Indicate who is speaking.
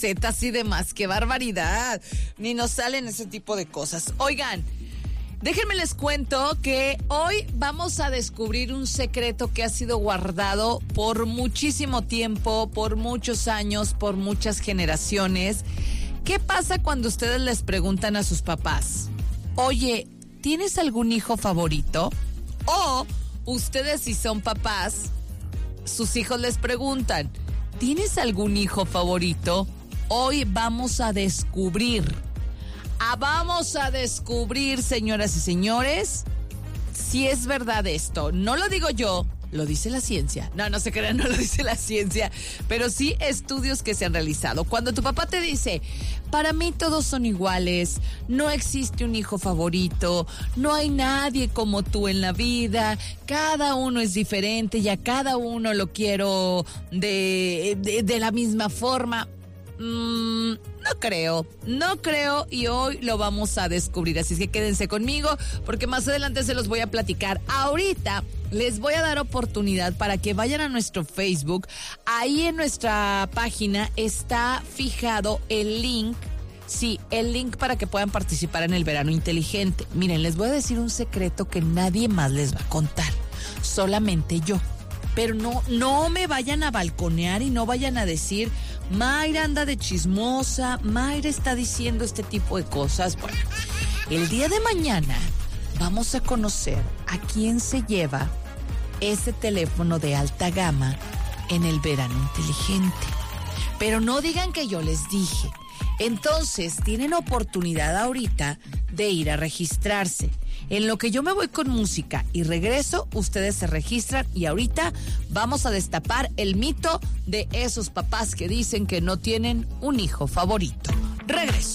Speaker 1: Zetas y demás, qué barbaridad. Ni nos salen ese tipo de cosas. Oigan, déjenme les cuento que hoy vamos a descubrir un secreto que ha sido guardado por muchísimo tiempo, por muchos años, por muchas generaciones. ¿Qué pasa cuando ustedes les preguntan a sus papás? Oye, ¿tienes algún hijo favorito? O ustedes, si son papás, sus hijos les preguntan, ¿tienes algún hijo favorito? Hoy vamos a descubrir, señoras y señores, si es verdad esto. No lo digo yo, lo dice la ciencia. No se crean, no lo dice la ciencia, pero sí estudios que se han realizado. Cuando tu papá te dice, para mí todos son iguales, no existe un hijo favorito, no hay nadie como tú en la vida, cada uno es diferente y a cada uno lo quiero de la misma forma. No creo y hoy lo vamos a descubrir, así es que quédense conmigo porque más adelante se los voy a platicar. Ahorita les voy a dar oportunidad para que vayan a nuestro Facebook. Ahí en nuestra página está fijado el link. Sí, el link para que puedan participar en el verano inteligente. Miren, les voy a decir un secreto que nadie más les va a contar, solamente yo. Pero no me vayan a balconear y no vayan a decir, Mayra anda de chismosa, Mayra está diciendo este tipo de cosas. Bueno, el día de mañana vamos a conocer a quién se lleva ese teléfono de alta gama en el verano inteligente. Pero no digan que yo les dije. Entonces, tienen oportunidad ahorita de ir a registrarse. En lo que yo me voy con música y regreso, ustedes se registran y ahorita vamos a destapar el mito de esos papás que dicen que no tienen un hijo favorito. Regreso.